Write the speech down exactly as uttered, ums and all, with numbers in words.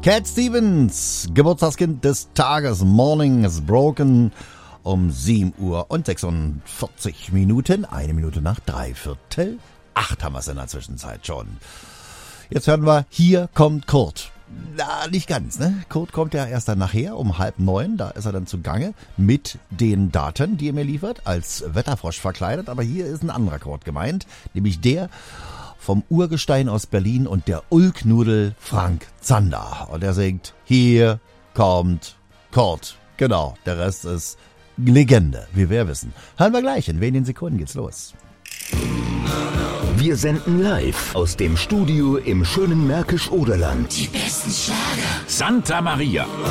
Cat Stevens, Geburtstagskind des Tages, Morning is Broken, um sieben Uhr und sechsundvierzig Minuten, eine Minute nach drei Viertel acht haben wir es in der Zwischenzeit schon. Jetzt hören wir, hier kommt Kurt. Na, nicht ganz, ne? Kurt kommt ja erst dann nachher um halb neun, da ist er dann zugange mit den Daten, die er mir liefert, als Wetterfrosch verkleidet, aber hier ist ein anderer Kurt gemeint, nämlich der vom Urgestein aus Berlin und der Ulknudel Frank Zander. Und er singt, hier kommt Kurt. Genau, der Rest ist Legende, wie wir wissen. Hören wir gleich, in wenigen Sekunden geht's los. Wir senden live aus dem Studio im schönen Märkisch-Oderland. Die besten Schlager. Santa Maria.